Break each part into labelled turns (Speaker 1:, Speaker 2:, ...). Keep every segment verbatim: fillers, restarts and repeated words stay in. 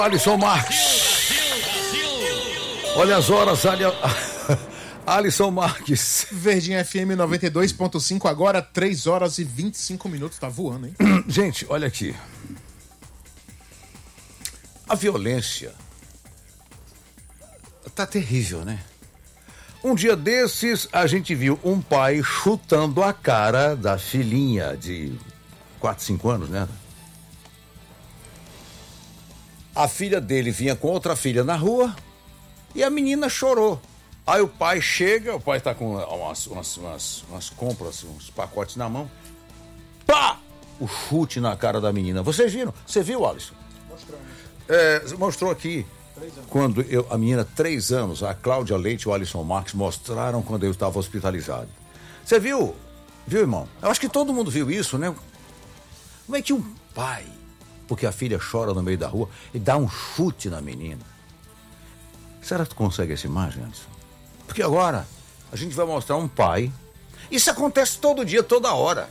Speaker 1: Alisson Marques. Olha as horas, ali... Alisson Marques.
Speaker 2: Verdinha F M noventa e dois ponto cinco, agora três horas e vinte e cinco minutos. Tá voando, hein?
Speaker 1: Gente, olha aqui. A violência tá terrível, né? Um dia desses, a gente viu um pai chutando a cara da filhinha de quatro, cinco anos, né? A filha dele vinha com outra filha na rua e a menina chorou. Aí o pai chega, o pai tá com umas, umas, umas, umas compras, uns pacotes na mão. Pá! O chute na cara da menina. Vocês viram? Você viu, Alisson? Mostramos. É, mostrou aqui. Quando eu, a menina, três anos, a Cláudia Leite e o Alisson Marques mostraram quando eu estava hospitalizado. Você viu? Viu, irmão? Eu acho que todo mundo viu isso, né? Como é que um pai, porque a filha chora no meio da rua, e dá um chute na menina? Será que tu consegue essa imagem, Alisson? Porque agora a gente vai mostrar um pai. Isso acontece todo dia, toda hora.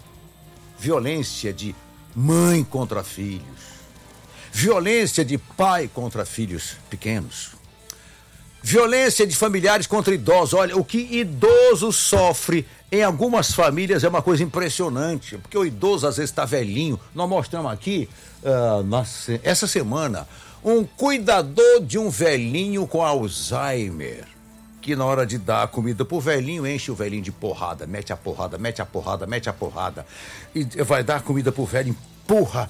Speaker 1: Violência de mãe contra filhos. Violência de pai contra filhos pequenos. Violência de familiares contra idosos. Olha, o que idoso sofre em algumas famílias é uma coisa impressionante. Porque o idoso às vezes está velhinho. Nós mostramos aqui, uh, nossa, essa semana, um cuidador de um velhinho com Alzheimer, que na hora de dar a comida pro velhinho, enche o velhinho de porrada, mete a porrada, mete a porrada, mete a porrada, e vai dar a comida pro velho, empurra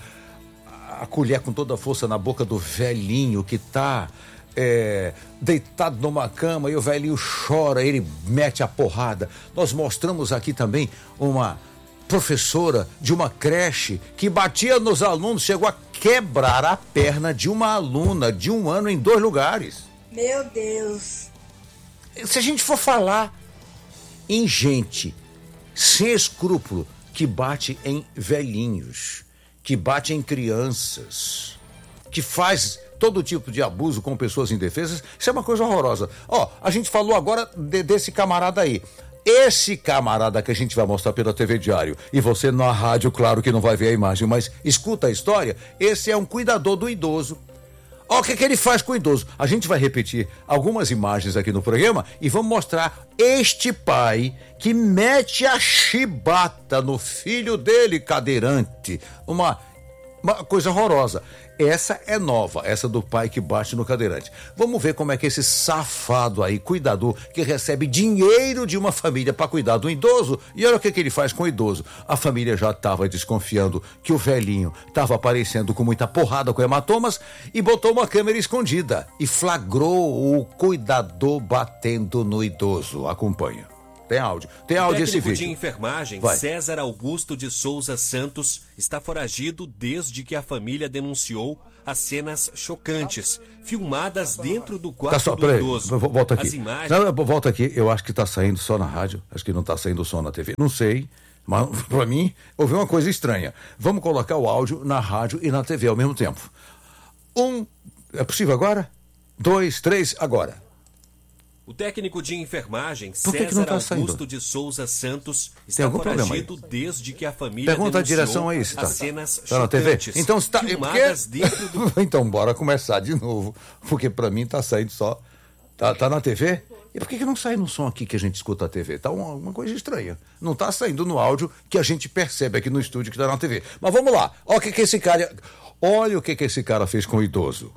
Speaker 1: a colher com toda a força na boca do velhinho que tá é, deitado numa cama, e o velhinho chora, ele mete a porrada. Nós mostramos aqui também uma professora de uma creche que batia nos alunos, chegou a quebrar a perna de uma aluna de um ano em dois lugares.
Speaker 3: Meu Deus!
Speaker 1: Se a gente for falar em gente sem escrúpulo que bate em velhinhos, que bate em crianças, que faz todo tipo de abuso com pessoas indefesas, isso é uma coisa horrorosa. Ó, a gente falou agora de, desse camarada aí. Esse camarada que a gente vai mostrar pela T V Diário, e você na rádio, claro que não vai ver a imagem, mas escuta a história, esse é um cuidador do idoso. Olha o que, que ele faz com o idoso. A gente vai repetir algumas imagens aqui no programa e vamos mostrar este pai que mete a chibata no filho dele cadeirante. Uma, uma coisa horrorosa. Essa é nova, essa do pai que bate no cadeirante. Vamos ver como é que esse safado aí, cuidador, que recebe dinheiro de uma família para cuidar do idoso, e olha o que, que ele faz com o idoso. A família já estava desconfiando que o velhinho estava aparecendo com muita porrada, com hematomas, e botou uma câmera escondida e flagrou o cuidador batendo no idoso. Acompanha. Tem áudio. Tem áudio esse vídeo.
Speaker 4: O técnico de enfermagem, Vai. César Augusto de Souza Santos, está foragido desde que a família denunciou as cenas chocantes, filmadas dentro do quarto tá só, do idoso.
Speaker 1: Volta aqui. As imagens... Não, volta aqui. Eu acho que está saindo só na rádio. Acho que não está saindo som na T V. Não sei. Mas, para mim, houve uma coisa estranha. Vamos colocar o áudio na rádio e na T V ao mesmo tempo. Um... É possível agora? Dois, três, agora.
Speaker 4: O técnico de enfermagem,
Speaker 1: que
Speaker 4: César
Speaker 1: que tá
Speaker 4: Augusto
Speaker 1: saindo?
Speaker 4: de Souza Santos, está foragido desde que a família
Speaker 1: Pergunta a
Speaker 4: denunciou
Speaker 1: direção aí, se tá,
Speaker 4: as cenas
Speaker 1: tá na T V? Então, está,
Speaker 4: filmadas
Speaker 1: porque...
Speaker 4: dentro do...
Speaker 1: Então, bora começar de novo, porque para mim tá saindo só... Tá, tá na T V? E por que, que não sai no som aqui que a gente escuta a T V? Tá uma, uma coisa estranha. Não tá saindo no áudio que a gente percebe aqui no estúdio que tá na T V. Mas vamos lá. Olha o que, que esse cara... Olha o que, que esse cara fez com o idoso.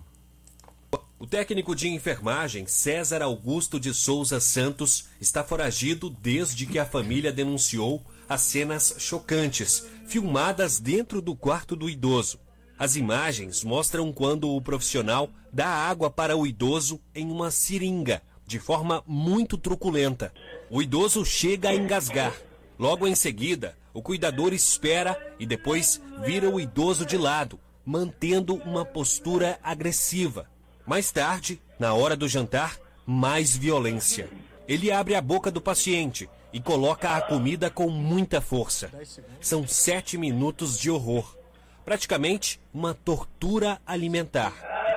Speaker 4: O técnico de enfermagem, César Augusto de Souza Santos, está foragido desde que a família denunciou as cenas chocantes, filmadas dentro do quarto do idoso. As imagens mostram quando o profissional dá água para o idoso em uma seringa, de forma muito truculenta. O idoso chega a engasgar. Logo em seguida, o cuidador espera e depois vira o idoso de lado, mantendo uma postura agressiva. Mais tarde, na hora do jantar, mais violência. Ele abre a boca do paciente e coloca a comida com muita força. São sete minutos de horror. Praticamente uma tortura alimentar.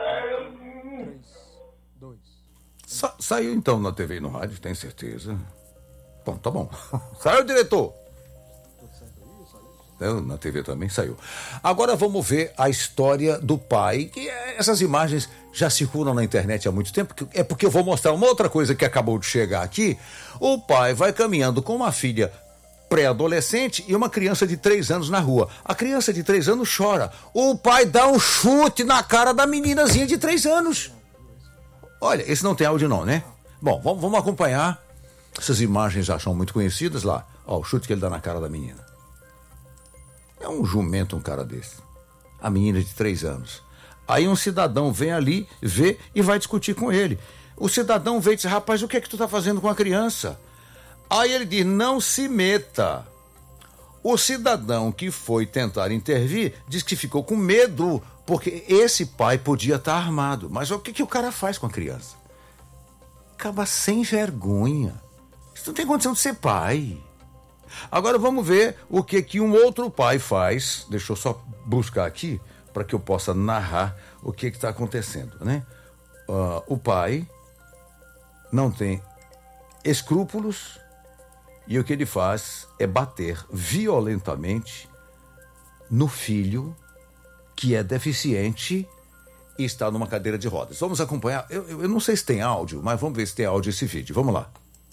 Speaker 1: Sa- saiu então na T V e no rádio, tem certeza? Bom, tá bom. Saiu, diretor? Na T V também saiu. Agora vamos ver a história do pai, que essas imagens já circulam na internet há muito tempo, é porque eu vou mostrar uma outra coisa que acabou de chegar aqui. O pai vai caminhando com uma filha pré-adolescente e uma criança de três anos na rua. A criança de três anos chora. O pai dá um chute na cara da meninazinha de três anos. Olha, esse não tem áudio não, né? Bom, vamos, vamos acompanhar. Essas imagens já são muito conhecidas lá. Ó, o chute que ele dá na cara da menina. É um jumento um cara desse. A menina de três anos. Aí um cidadão vem ali, vê e vai discutir com ele. O cidadão vê e diz, rapaz, o que é que tu tá fazendo com a criança? Aí ele diz, não se meta. O cidadão que foi tentar intervir diz que ficou com medo, porque esse pai podia estar armado. Mas o que, que o cara faz com a criança? Acaba sem vergonha. Isso não tem condição de ser pai. Agora vamos ver o que que um outro pai faz. Deixa eu só buscar aqui para que eu possa narrar o que está acontecendo, né? Uh, o pai não tem escrúpulos e o que ele faz é bater violentamente no filho que é deficiente e está numa cadeira de rodas. Vamos acompanhar. Eu, eu não sei se tem áudio, mas vamos ver se tem áudio esse vídeo. Vamos lá.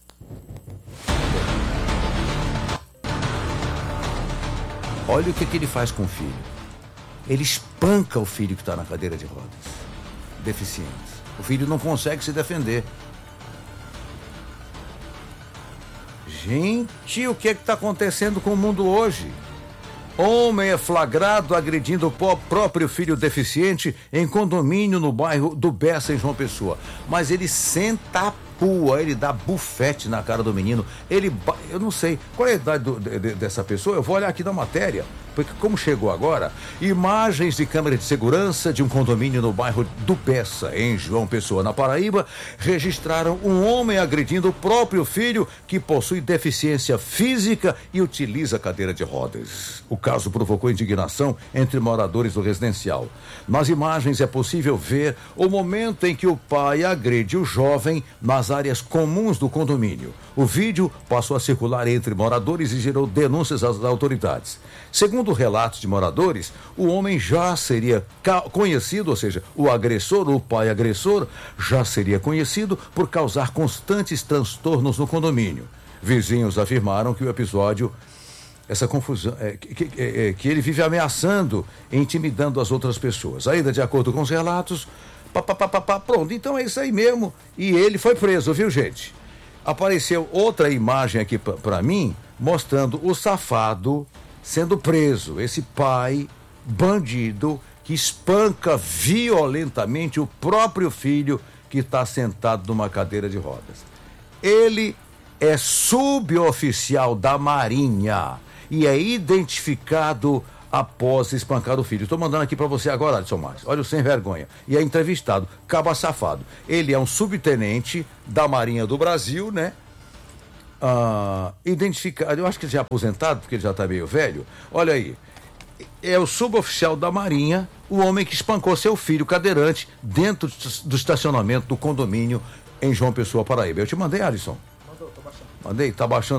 Speaker 1: Olha o que, que ele faz com o filho. Ele espanca o filho que está na cadeira de rodas, deficiente. O filho não consegue se defender. Gente, o que é que está acontecendo com o mundo hoje? Homem é flagrado agredindo o próprio filho deficiente em condomínio no bairro do Bessa, em João Pessoa. Mas ele senta a pua, ele dá bufete na cara do menino. Ele, eu não sei, qual é a idade do, de, dessa pessoa? Eu vou olhar aqui na matéria, porque como chegou agora, imagens de câmera de segurança de um condomínio no bairro do Bessa, em João Pessoa, na Paraíba, registraram um homem agredindo o próprio filho que possui deficiência física e utiliza cadeira de rodas. O caso provocou indignação entre moradores do residencial. Nas imagens é possível ver o momento em que o pai agride o jovem nas áreas comuns do condomínio. O vídeo passou a circular entre moradores e gerou denúncias às autoridades. Segundo relatos de moradores, o homem já seria conhecido, ou seja, o agressor, o pai agressor, já seria conhecido por causar constantes transtornos no condomínio. Vizinhos afirmaram que o episódio, essa confusão, é, que, é, que ele vive ameaçando e intimidando as outras pessoas. Ainda de acordo com os relatos, pá, pá, pá, pá, pá, pronto, então é isso aí mesmo. E ele foi preso, viu, gente? Apareceu outra imagem aqui para mim, mostrando o safado sendo preso. Esse pai bandido que espanca violentamente o próprio filho que está sentado numa cadeira de rodas. Ele é suboficial da Marinha e é identificado após espancar o filho. Estou mandando aqui para você agora, Alisson Marques. Olha o sem vergonha. E é entrevistado, caba safado. Ele é um subtenente da Marinha do Brasil, né? Ah, identificado, eu acho que ele já é aposentado, porque ele já está meio velho. Olha aí. É o suboficial da Marinha, o homem que espancou seu filho cadeirante dentro do estacionamento do condomínio em João Pessoa, Paraíba. Eu te mandei, Alisson? Mandou, tô baixando. Mandei, tá baixando.